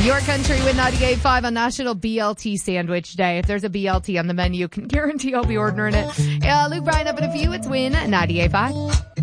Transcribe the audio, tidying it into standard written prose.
Your country with 98.5 on National BLT Sandwich Day. If there's a BLT on the menu, can guarantee I'll be ordering it. Luke Bryan up in a few. It's Win 98.5.